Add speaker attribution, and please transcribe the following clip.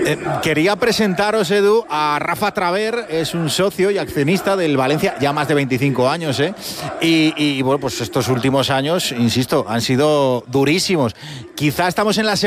Speaker 1: Quería presentaros, Edu, a Rafa Traver, es un socio y accionista del Valencia, ya más de 25 años, y bueno, pues estos últimos años, insisto, han sido durísimos. Quizá estamos en la